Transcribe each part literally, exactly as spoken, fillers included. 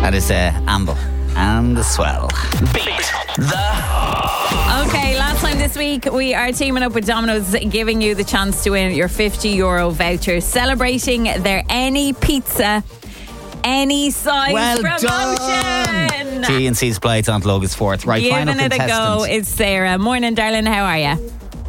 That is uh, Amble and the Swell. Beat the... Okay, last time this week we are teaming up with Domino's, giving you the chance to win your fifty euro voucher, celebrating their Any Pizza Any Size Well promotion. done. T and C's play, it's on to August fourth. Right, Giving final it a contestant. go, it's Sarah. Morning, darling, how are you?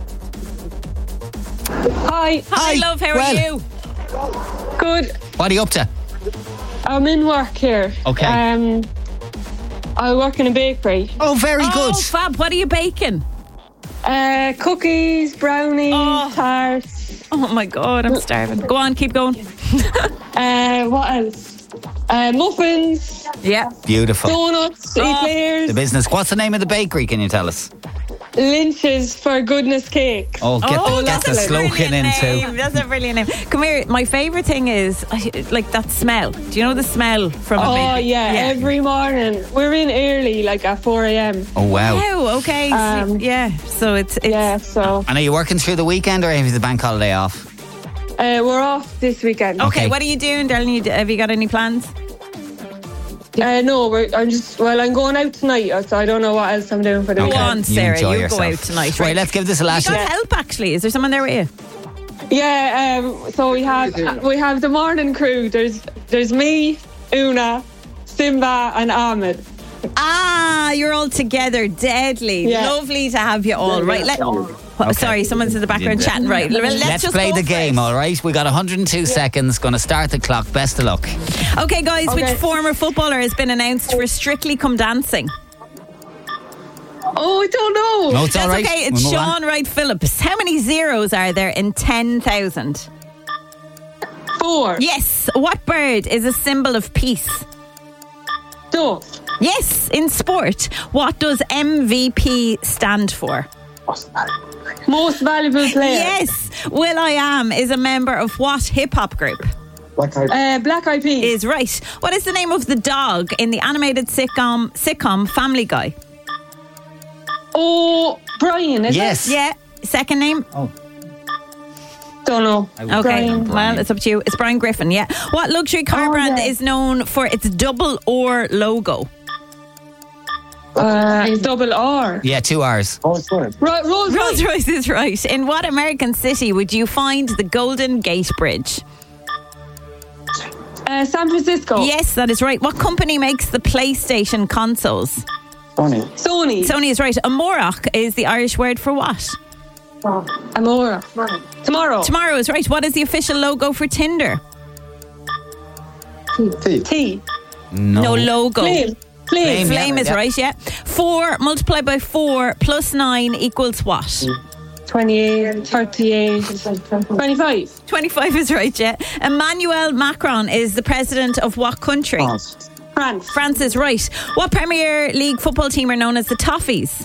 Hi. Hi, love, how well. are you? Good. What are you up to? I'm in work here. Okay. Um, I work in a bakery. Oh, very Oh, good. fab, what are you baking? Uh, cookies, brownies, Oh. tarts. Oh my God, I'm starving. Go on, keep going. Uh, what else? Uh, muffins, Yeah. Beautiful. donuts, Oh. eclairs, The business. What's the name of the bakery? Can you tell us? Lynch's for goodness cake. Oh, get, oh, the, get that's the a slogan brilliant in too. name. That's a brilliant name. Come here. My favourite thing is I- like that smell. Do you know the smell from a Oh bakery? yeah, every morning. We're in early, like at four a.m. Oh, wow. Oh, okay. So- Um, yeah. So it's, it's Yeah, so And are you working through the weekend or have you the bank holiday off? uh, we're off this weekend. okay. okay. What are you doing, darling? You, have you got any plans? Uh, no, we're, I'm just well. I'm going out tonight, so I don't know what else I'm doing for the Go Okay. on, weekend. You Sarah. enjoy You yourself. go out tonight. Right, let's give this a lash. You got help actually. Is there someone there with you? Yeah, um, so we have we have the morning crew. There's there's me, Una, Simba, and Ahmed. Ah, you're all together. Deadly. Yeah. Lovely to have you all. Right. Let, oh, Sorry, someone's in the background chatting. Right. Let's, Let's just play go the for game, it. all right? We got one hundred two seconds. Going to start the clock. Best of luck. Okay, guys. Okay. Which former footballer has been announced for Strictly Come Dancing? Oh, I don't know. No, it's all That's right. okay. It's We'll move on. Sean Wright Phillips. How many zeros are there in ten thousand? Four. Yes. What bird is a symbol of peace? Dove. Yes. In sport, what does M V P stand for? Most valuable player. Yes. Will I Am is a member of what hip hop group? Uh, Black Eyed Peas. Is right. What is the name of the dog in the animated sitcom sitcom Family Guy? Oh, Brian. Is Yes. Yeah. Second name? Oh. It? Don't know. Okay. Brian. Well, it's up to you. It's Brian Griffin. Yeah. What luxury car Oh, brand yeah. is known for its double or logo? Uh, double R. Yeah, two hours. Ro- Rolls Rolls Royce. Royce is right. In what American city would you find the Golden Gate Bridge? Uh, San Francisco. Yes, that is right. What company makes the PlayStation consoles? Sony. Sony is right. Amorach is the Irish word for what? Amora. Tomorrow. Tomorrow is right. What is the official logo for Tinder? T. No. No logo. Flame. Flame. Flame. Flame Yeah, is yeah. right, yeah. Four multiplied by four plus nine equals what? twenty-eight, thirty-eight, twenty-five. twenty-five is right, yeah. Emmanuel Macron is the president of what country? France. France is right. What Premier League football team are known as the Toffees?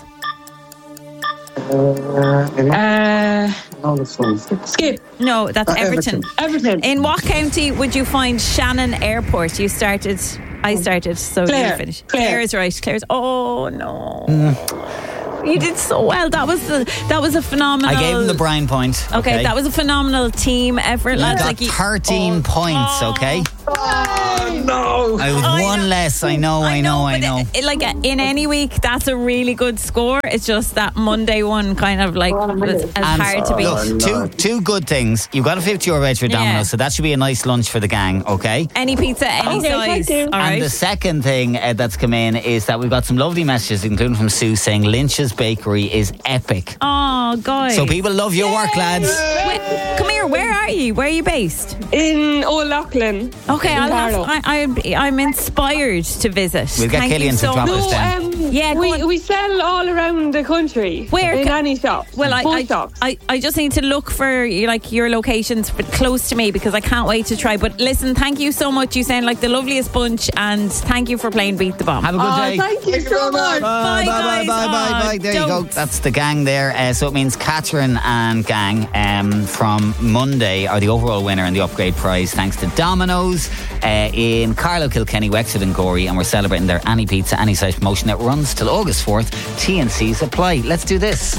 Uh, Skip. No, that's Everton. Everton. In what county would you find Shannon Airport? You started, I started, so Clare. you finished. Clare. Clare is right. Claire's. Oh no. You did so well. That was the that was a phenomenal. I gave him the Brian point. Okay, that was a phenomenal team effort, You lads. got Like you- thirteen points, okay? No. I was I one know. less. I know, I know, I but know. it- it- like uh, in any week, that's a really good score. It's just that Monday one kind of like was as And hard to beat. look, two two good things. You've got a fifty euro voucher for Yeah. Domino's, so that should be a nice lunch for the gang, okay? Any pizza, any Okay, size. thank you. All right. And the second thing uh, that's come in is that we've got some lovely messages, including from Sue, saying Lynch's Bakery is epic. Oh, guys. So people love your work, lads. Wait, come here. Where are you? Where are you based? In O'Loughlin. Okay, in I'll have, Carlow. I, I, I'm inspired to visit. We'll get Thank you Killian to so drop much. us No, down. um, Yeah, go we, on. we sell all around the country. Where In ca- any shop. Well, I, Full I, shops. I, I just need to look for like your locations f- close to me because I can't wait to try. But listen, thank you so much. You sound like the loveliest bunch, and thank you for playing Beat the Bomb. Have a good Oh, day. thank you so much. Bye, bye, bye, guys. bye, bye, Oh, bye. There you go. don't. That's the gang there. Uh, so it means Catherine and gang um, from Monday are the overall winner and the upgrade prize, thanks to Domino's uh, in Carlow, Kilkenny, Wexford and Gorey. And we're celebrating their Any Pizza, Any Size promotion that runs till August fourth. T and C's apply. Let's do this.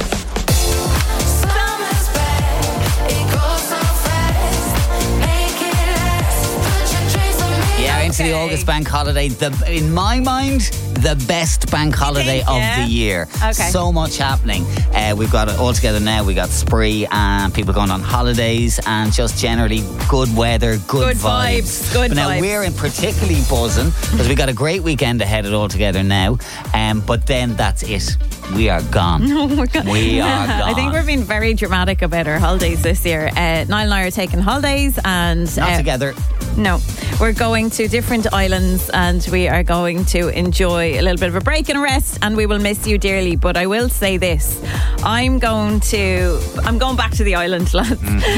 Yeah, thanks Okay. to the August bank holiday. The in my mind, the best bank holiday think, of yeah? the year. Okay. So much happening. Uh, we've got it all together now. We got Spree and people going on holidays and just generally good weather, good, Good vibes, good but now vibes. we're in particularly buzzing because we got a great weekend ahead at All Together now. Um, but then that's it. We are gone. Oh my God. We are gone. I think we're being very dramatic about our holidays this year. Uh, Niall and I are taking holidays and not uh, together. No, we're going to different islands and we are going to enjoy a little bit of a break and a rest, and we will miss you dearly. But I will say this, I'm going to I'm going back to the island, lads.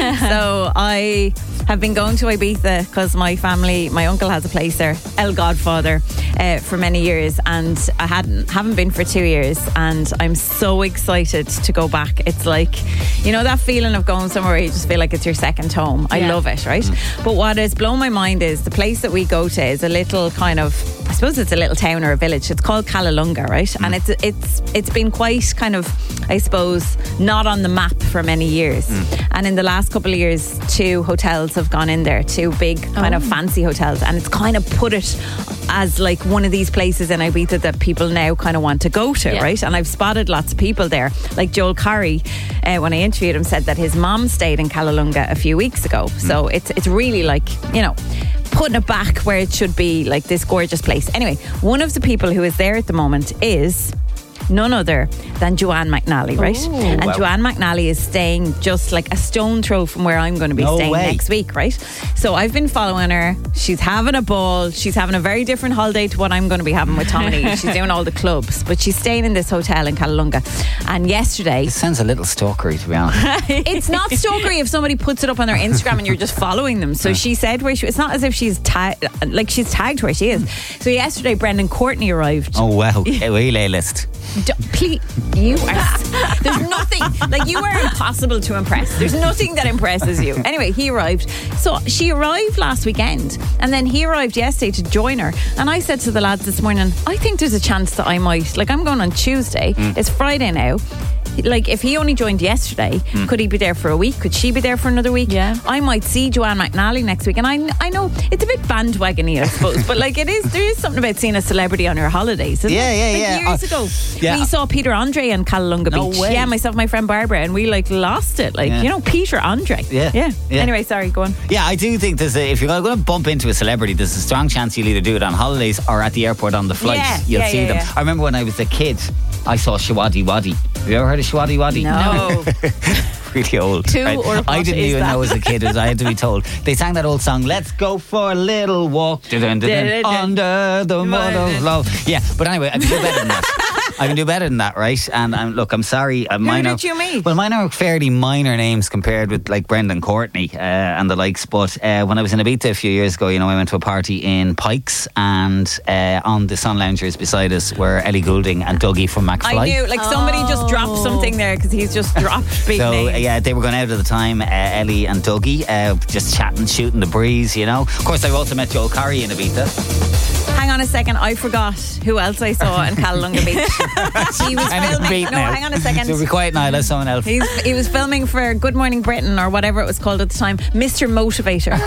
So I have been going to Ibiza because my family, my uncle has a place there, El Godfather, uh, for many years, and I hadn't haven't been for two years, and I'm so excited to go back. It's like, you know, that feeling of going somewhere where you just feel like it's your second home. I Yeah. love it, right? But what has blown my mind is the place that we go to is a little kind of, I suppose it's a little town or a village. It's called Callelunga, right? And it's it's it's been quite kind of, I suppose, not on the map for many years. And in the last couple of years, two hotels have gone in there, two big kind of fancy hotels, and it's kind of put it as like one of these places in Ibiza that people now kind of want to go to, Yeah. right? And I've spotted lots of people there. Like Joel Curry, uh, when I interviewed him, said that his mom stayed in Callelunga a few weeks ago. So it's it's really like, you know, putting it back where it should be, like this gorgeous place. Anyway, one of the people who is there at the moment is none other than Joanne McNally, right? Ooh. And Wow. Joanne McNally is staying just like a stone throw from where I'm going to be No staying way. next week, right? So I've been following her. She's having a ball. She's having a very different holiday to what I'm going to be having with Tommy. She's doing all the clubs, but she's staying in this hotel in Callelunga. And yesterday, It sounds a little stalkery, to be honest. it's not stalkery if somebody puts it up on their Instagram and you're just following them. So she said where she, it's not as if she's tagged, like she's tagged where she is. So yesterday, Brendan Courtney arrived. Oh wow, a relay list. D- please, you are. There's nothing like you are impossible to impress. There's nothing that impresses you. Anyway, he arrived. So she arrived last weekend, and then he arrived yesterday to join her. And I said to the lads this morning, I think there's a chance that I might. Like, I'm going on Tuesday. It's Friday now. Like, if he only joined yesterday, could he be there for a week? Could she be there for another week? Yeah. I might see Joanne McNally next week. And I I know it's a bit bandwagony, I suppose, but like it is, there is something about seeing a celebrity on your holidays. Isn't Yeah, it? yeah, Like yeah. Years Uh, ago, yeah. we saw Peter Andre in Callelunga No Beach. way. Yeah, myself, and my friend Barbara, and we like lost it. Like, Yeah. you know, Peter Andre. Yeah. yeah, Yeah. Anyway, sorry, go on. Yeah, I do think there's a, if you're going to bump into a celebrity, there's a strong chance you'll either do it on holidays or at the airport on the flight. Yeah, You'll yeah, see yeah, them. yeah. I remember when I was a kid, I saw Shawadi Wadi. Have you ever heard of Shawadi Wadi? No. Really old. Who or I what didn't is even that? know as a kid. It was, I had to be told. They sang that old song, Let's Go for a Little Walk dun, dun, dun, dun, Dun, dun, under the mud of love. Yeah, but anyway, I can do better than that. I can do better than that, right? And um, look, I'm sorry. Uh, mine did are, you meet? Well, mine are fairly minor names compared with like Brendan Courtney uh, and the likes. But uh, when I was in Ibiza a few years ago, you know, I went to a party in Pikes, and uh, on the sun loungers beside us were Ellie Goulding and Dougie from McFly. I knew, like somebody just dropped something there because he's just dropped big So uh, names. yeah, they were going out at the time, uh, Ellie and Dougie, uh, just chatting, shooting the breeze, you know. Of course, I also met Joel Curry in Ibiza. Hang on a second, I forgot who else I saw in Callelunga Beach. He was And it's filming. beat No, now. hang on a second. So be quiet now, let someone else. He's, he was filming for Good Morning Britain or whatever it was called at the time. Mister Motivator.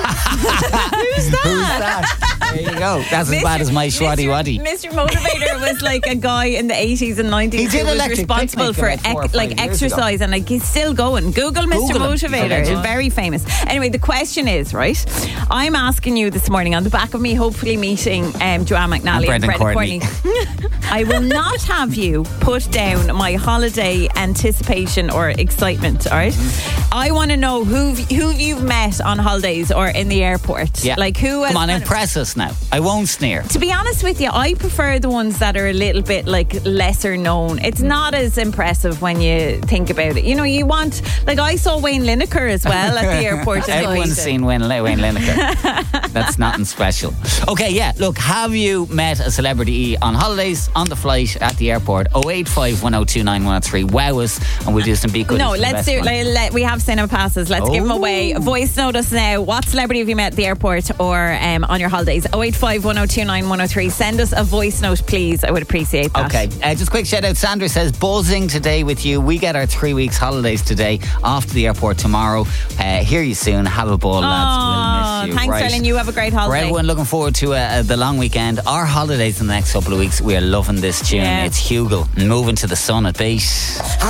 Who's that? Who's that? There you go. That's as bad as my Shwaddy Mister Waddy. Mister Motivator was like a guy in the eighties and nineties He did who was Electric responsible Picnic for about four or ec- like five years ago. exercise, and like he's still going. Google Mister Google him. He's a Motivator. legend. He's very famous. Anyway, the question is, right? I'm asking you this morning on the back of me hopefully meeting um, Joanne McNally And Brendan Courtney. I will not have you put down my holiday anticipation or excitement, all right? Mm-hmm. I want to know who who you've met on holidays or in the airport. Yeah. Like who has Come on, kind of- impress us now. I won't sneer. to be honest with you, I prefer the ones that are a little bit like lesser known. It's not as impressive when you think about it. You know, you want, like I saw Wayne Lineker as well at the airport. in Everyone's Ibiza. seen Wayne, Wayne Lineker. That's nothing special. Okay, yeah. Look, have you met a celebrity on holidays, on the flight at the airport. oh eight five, one oh two, nine one oh three. Wow us, and we'll do some big goodies. No, for the let's best do. one. Let, let, we have cinema passes. Let's Oh. give them away. Voice note us now. What celebrity have you met at the airport or um, on your holidays? oh eight five, one oh two, nine one oh three. Send us a voice note, please. I would appreciate that. Okay, uh, just a quick shout out. Sandra says, buzzing today with you. We get our three weeks holidays today, off to the airport tomorrow. Uh, hear you soon. Have a ball, lads. We'll miss you. Thanks, right. darling. You have a great For holiday. everyone looking forward to uh, the long weekend, our holidays in the next couple of weeks, we are loving this tune. Yeah. It's Hugo, Moving to the Sun at Base.